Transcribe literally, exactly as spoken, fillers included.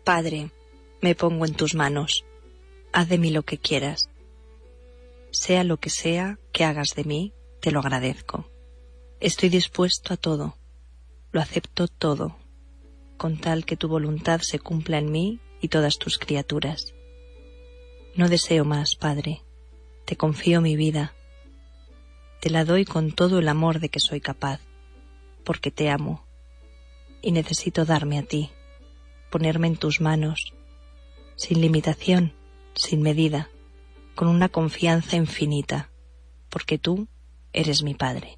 Padre, me pongo en tus manos. Haz de mí lo que quieras. Sea lo que sea que hagas de mí, te lo agradezco. Estoy dispuesto a todo. Lo acepto todo, con tal que tu voluntad se cumpla en mí y todas tus criaturas. No deseo más, Padre. Te confío mi vida. Te la doy con todo el amor de que soy capaz, porque te amo y necesito darme a ti, ponerme en tus manos, sin limitación, sin medida, con una confianza infinita, porque tú eres mi Padre.